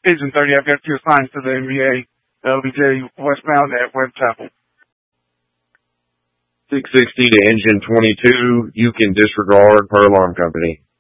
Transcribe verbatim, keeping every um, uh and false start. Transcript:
Engine thirty, I've got you assigned to the N B A, L B J westbound at West Chapel. six sixty to engine twenty-two, you can disregard per alarm company.